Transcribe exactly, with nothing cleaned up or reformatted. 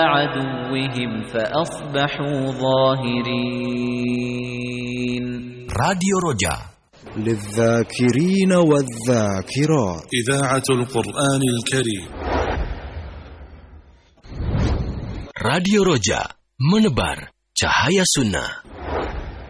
عدوهم فأصبحوا ظاهرين. راديو رجاء للذاكرين والذاكرات، إذاعة القرآن الكريم. Radio Roja, menebar cahaya sunnah.